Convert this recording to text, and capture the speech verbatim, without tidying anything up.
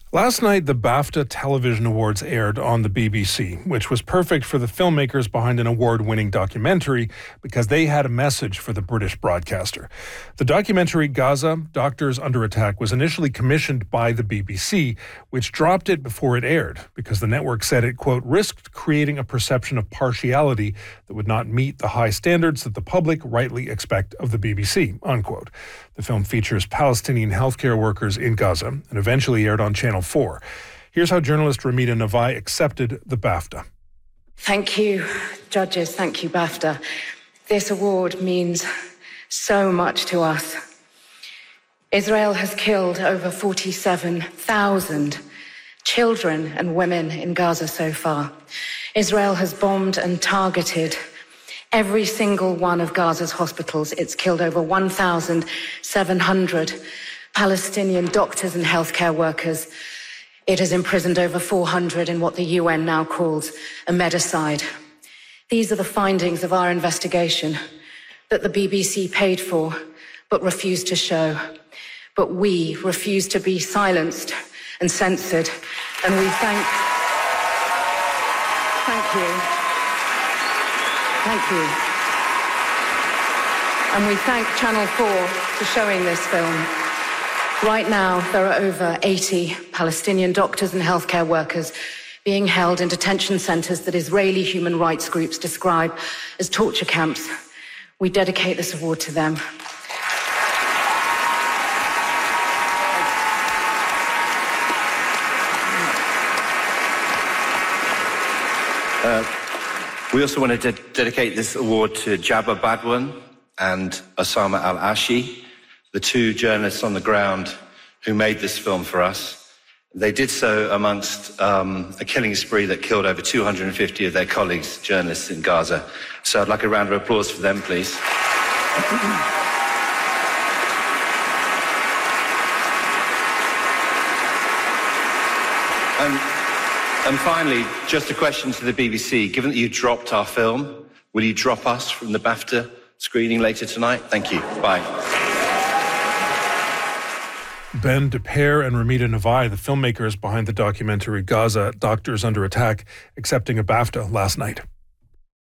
Last night, the BAFTA Television Awards aired on the B B C, which was perfect for the filmmakers behind an award-winning documentary because they had a message for the British broadcaster. The documentary Gaza, Doctors Under Attack was initially commissioned by the B B C, which dropped it before it aired because the network said it, quote, risked creating a perception of partiality that would not meet the high standards that the public rightly expect of the B B C, unquote. The film features Palestinian healthcare workers in Gaza and eventually aired on Channel four. Here's how journalist Ramita Navai accepted the BAFTA. Thank you, judges. Thank you, BAFTA. This award means so much to us. Israel has killed over forty-seven thousand children and women in Gaza so far. Israel has bombed and targeted every single one of Gaza's hospitals. It's killed over one thousand seven hundred Palestinian doctors and healthcare workers. It has imprisoned over four hundred in what the U N now calls a medicide. These are the findings of our investigation that the B B C paid for but refused to show. But we refuse to be silenced and censored. And we thank... Thank you. Thank you. And we thank Channel four for showing this film. Right now, there are over eighty Palestinian doctors and healthcare workers being held in detention centres that Israeli human rights groups describe as torture camps. We dedicate this award to them. Uh, we also want to de- dedicate this award to Jabba Badwan and Osama al-Ashi, the two journalists on the ground who made this film for us. They did so amongst um, a killing spree that killed over two hundred fifty of their colleagues, journalists in Gaza. So I'd like a round of applause for them, please. and, and finally, just a question to the B B C. Given that you dropped our film, will you drop us from the BAFTA screening later tonight? Thank you. Bye. Ben DePere and Ramita Navai, the filmmakers behind the documentary Gaza, Doctors Under Attack, accepting a BAFTA last night.